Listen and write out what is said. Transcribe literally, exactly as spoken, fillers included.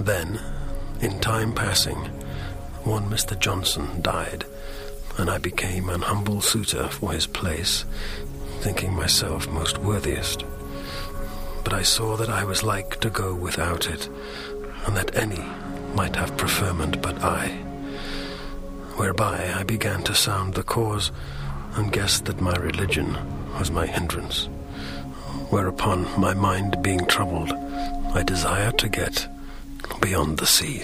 Then, in time passing, one Mister Johnson died, and I became an humble suitor for his place, thinking myself most worthiest. But I saw that I was like to go without it, and that any might have preferment but I. Whereby I began to sound the cause, and guessed that my religion was my hindrance. Whereupon, my mind being troubled, I desired to get beyond the seas.